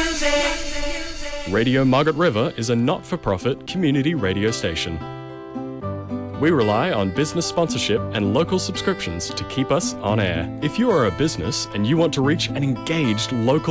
Radio Margaret River is a not-for-profit community radio station. We rely on business sponsorship and local subscriptions to keep us on air. If you are a business and you want to reach an engaged local